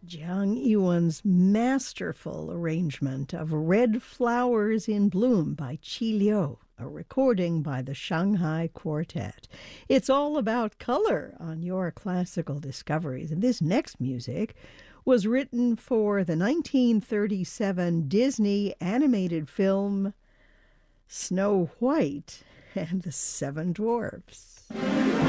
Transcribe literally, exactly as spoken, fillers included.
Jiang Iwan's masterful arrangement of Red Flowers in Bloom by Qi Liu, a recording by the Shanghai Quartet. It's all about color on your classical discoveries. And this next music was written for the nineteen thirty-seven Disney animated film Snow White and the Seven Dwarfs.